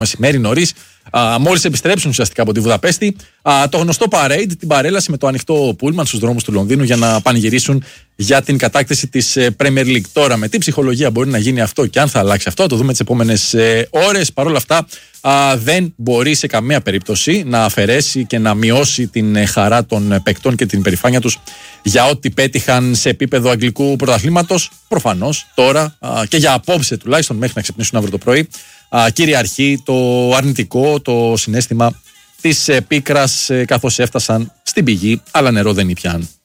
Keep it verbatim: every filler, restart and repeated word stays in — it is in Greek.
μεσημέρι νωρίς, μόλις επιστρέψουν ουσιαστικά από τη Βουδαπέστη, α, το γνωστό parade, την παρέλαση με το ανοιχτό πούλμαν στους δρόμους του Λονδίνου για να πανηγυρίσουν για την κατάκτηση της Premier League. Τώρα, με τι ψυχολογία μπορεί να γίνει αυτό και αν θα αλλάξει αυτό, το δούμε τις επόμενες ε, ώρες. Παρ' όλα αυτά, α, δεν μπορεί σε καμία περίπτωση να αφαιρέσει και να μειώσει την ε, χαρά των παικτών και την υπερηφάνεια τους για ό,τι πέτυχαν σε επίπεδο αγγλικού πρωταθλήματος. Προφανώς τώρα α, και για απόψε τουλάχιστον, μέχρι να ξυπνήσουν αύριο το πρωί, α, κυριαρχεί το αρνητικό, το συναίσθημα της ε, πίκρας ε, καθώς έφτασαν στην πηγή, αλλά νερό δεν ήπιαν.